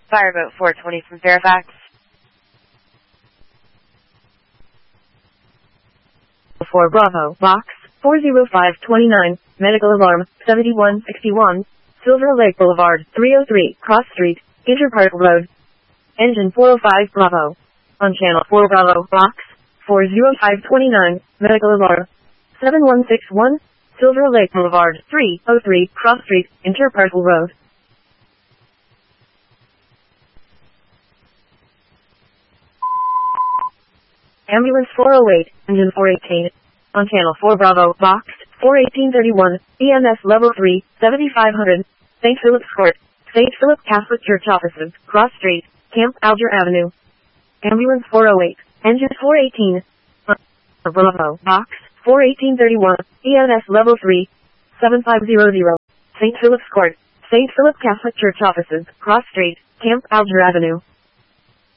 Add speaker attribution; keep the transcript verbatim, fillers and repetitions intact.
Speaker 1: Fireboat four twenty from Fairfax.
Speaker 2: four Bravo, box, four zero five two nine, medical alarm, seventy-one sixty-one, Silver Lake Boulevard, three oh three, Cross Street, Interpark Road. Engine four oh five Bravo. On channel four Bravo, box, four zero five two nine, medical alarm, seven one six one, Silver Lake Boulevard, three oh three, Cross Street, Interpark Road. Ambulance four oh eight, engine four eighteen. On channel four Bravo, box, four eighteen thirty-one, E M S level three, seventy-five hundred, Saint Philip's Court, Saint Philip Catholic Church offices, Cross Street, Camp Alger Avenue. Ambulance four oh eight, engine four eighteen. On Bravo, box, four eighteen thirty-one, E M S level three, seventy-five hundred, Saint Philip's Court, Saint Philip Catholic Church offices, Cross Street, Camp Alger Avenue.